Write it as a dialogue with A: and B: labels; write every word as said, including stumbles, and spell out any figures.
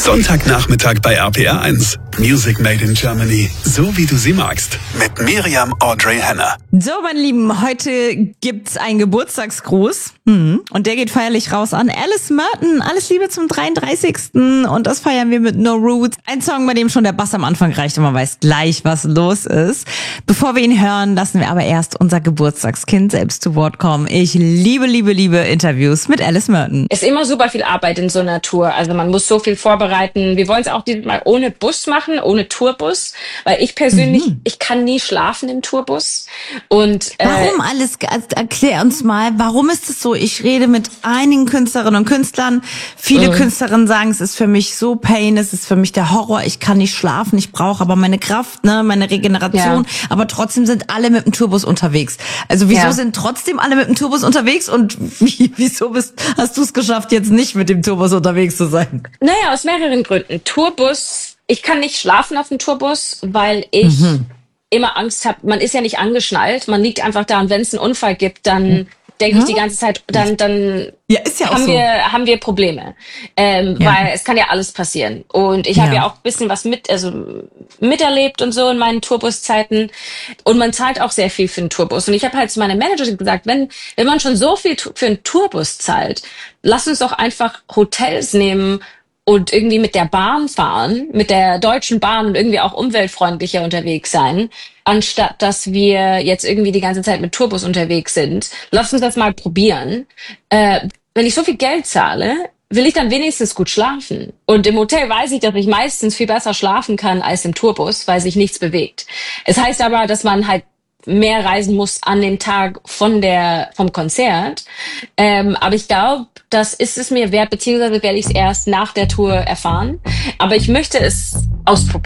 A: Sonntagnachmittag bei R P R eins. Music Made in Germany. So wie du sie magst. Mit Miriam Audrey Henner.
B: So, meine Lieben, heute gibt's einen Geburtstagsgruß. Mhm. Und der geht feierlich raus an Alice Merton. Alles Liebe zum dreiunddreißigsten Und das feiern wir mit No Roots. Ein Song, bei dem schon der Bass am Anfang reicht und man weiß gleich, was los ist. Bevor wir ihn hören, lassen wir aber erst unser Geburtstagskind selbst zu Wort kommen. Ich liebe, liebe, liebe Interviews mit Alice Merton.
C: Es ist immer super viel Arbeit in so einer Tour. Also man muss so viel vorbereiten. Wir wollen es auch dieses Mal ohne Bus machen, ohne Tourbus. Weil ich persönlich, mhm. ich kann nie schlafen im Tourbus. Und äh,
B: Warum alles? Erklär uns mal, warum ist es so? Ich rede mit einigen Künstlerinnen und Künstlern. Viele mhm. Künstlerinnen sagen, es ist für mich so Pain, es ist für mich der Horror. Ich kann nicht schlafen, ich brauche aber meine Kraft, ne, meine Regeneration. Ja. Aber trotzdem sind alle mit dem Tourbus unterwegs. Also wieso ja. sind trotzdem alle mit dem Tourbus unterwegs? Und wie, wieso bist, hast du es geschafft, jetzt nicht mit dem Tourbus unterwegs zu sein?
C: Naja, aus mehreren Gründen. Tourbus, ich kann nicht schlafen auf dem Tourbus, weil ich mhm. immer Angst habe. Man ist ja nicht angeschnallt, man liegt einfach da und wenn es einen Unfall gibt, dann mhm. denke ich die ganze Zeit, dann dann
B: ja, ist ja auch
C: haben
B: so.
C: wir haben wir Probleme, ähm, ja. weil es kann ja alles passieren. Und ich habe ja. ja auch ein bisschen was mit, also miterlebt und so in meinen Tourbuszeiten. Und man zahlt auch sehr viel für einen Tourbus. Und ich habe halt zu meiner Managerin gesagt, wenn wenn man schon so viel für einen Tourbus zahlt, lass uns doch einfach Hotels nehmen und irgendwie mit der Bahn fahren, mit der Deutschen Bahn und irgendwie auch umweltfreundlicher unterwegs sein, anstatt dass wir jetzt irgendwie die ganze Zeit mit Tourbus unterwegs sind. Lass uns das mal probieren. Äh, wenn ich so viel Geld zahle, will ich dann wenigstens gut schlafen. Und im Hotel weiß ich, dass ich meistens viel besser schlafen kann als im Tourbus, weil sich nichts bewegt. Es heißt aber, dass man halt mehr reisen muss an dem Tag von der vom Konzert. Ähm, aber ich glaube, das ist es mir wert, beziehungsweise werde ich es erst nach der Tour erfahren. Aber ich möchte es ausprobieren.